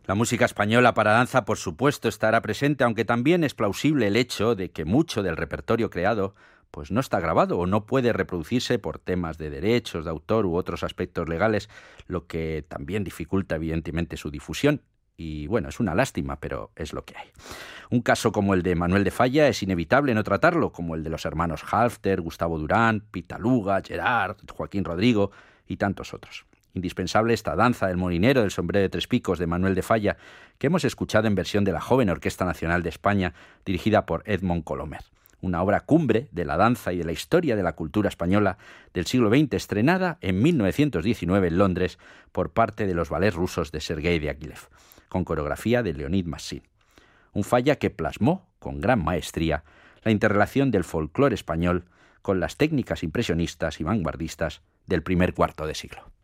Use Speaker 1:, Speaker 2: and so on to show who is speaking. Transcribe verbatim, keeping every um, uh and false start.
Speaker 1: La música española para danza, por supuesto, estará presente, aunque también es plausible el hecho de que mucho del repertorio creado pues no está grabado o no puede reproducirse por temas de derechos de autor u otros aspectos legales, lo que también dificulta evidentemente su difusión. Y bueno, es una lástima, pero es lo que hay. Un caso como el de Manuel de Falla es inevitable no tratarlo, como el de los hermanos Halfter, Gustavo Durán, Pitaluga, Gerard, Joaquín Rodrigo y tantos otros. Indispensable esta danza del molinero del sombrero de tres picos de Manuel de Falla, que hemos escuchado en versión de la joven Orquesta Nacional de España, dirigida por Edmond Colomer. Una obra cumbre de la danza y de la historia de la cultura española del siglo veinte, estrenada en mil novecientos diecinueve en Londres por parte de los ballets rusos de Sergei Diaghilev, con coreografía de Leonid Massin. Un Falla que plasmó, con gran maestría, la interrelación del folclore español con las técnicas impresionistas y vanguardistas del primer cuarto de siglo.